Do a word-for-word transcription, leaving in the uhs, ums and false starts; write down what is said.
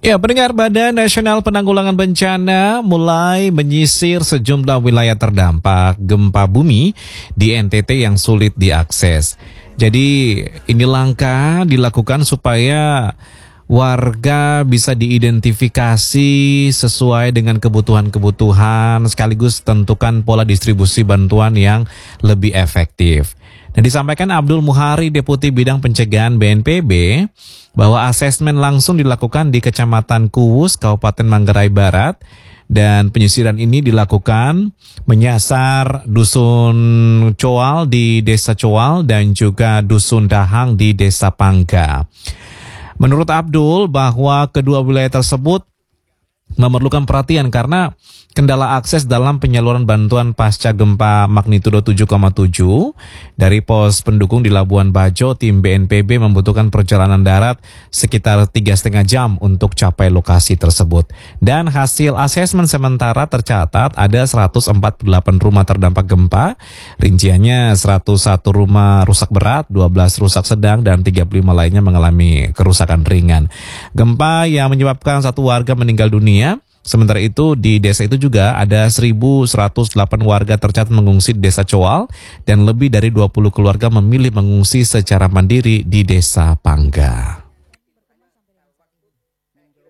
Ya, pendengar Badan Nasional Penanggulangan Bencana mulai menyisir sejumlah wilayah terdampak gempa bumi di N T T yang sulit diakses. Jadi ini langkah dilakukan supaya warga bisa diidentifikasi sesuai dengan kebutuhan-kebutuhan sekaligus tentukan pola distribusi bantuan yang lebih efektif. Nah, disampaikan Abdul Muhari, Deputi Bidang Pencegahan B N P B, bahwa asesmen langsung dilakukan di Kecamatan Kuwus, Kabupaten Manggarai Barat, dan penyisiran ini dilakukan menyasar Dusun Coal di Desa Coal dan juga Dusun Dahang di Desa Pangga. Menurut Abdul, bahwa kedua wilayah tersebut memerlukan perhatian karena kendala akses dalam penyaluran bantuan pasca gempa magnitudo tujuh koma tujuh dari pos pendukung di Labuan Bajo. Tim B N P B membutuhkan perjalanan darat sekitar tiga setengah jam untuk capai lokasi tersebut. Dan hasil asesmen sementara tercatat ada seratus empat puluh delapan rumah terdampak gempa. Rinciannya seratus satu rumah rusak berat, dua belas rusak sedang, dan tiga puluh lima lainnya mengalami kerusakan ringan. Gempa yang menyebabkan satu warga meninggal dunia. Sementara itu di desa itu juga ada seribu seratus delapan warga tercatat mengungsi di Desa Coal dan lebih dari dua puluh keluarga memilih mengungsi secara mandiri di Desa Pangga.